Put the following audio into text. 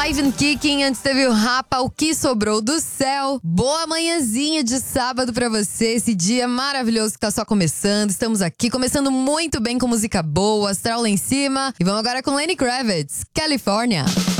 Alive and Kicking, antes teve o Rapa, O Que Sobrou do Céu. Boa manhãzinha de sábado pra você, esse dia maravilhoso que tá só começando. Estamos aqui, começando muito bem com música boa, astral lá em cima. E vamos agora com Lenny Kravitz, California.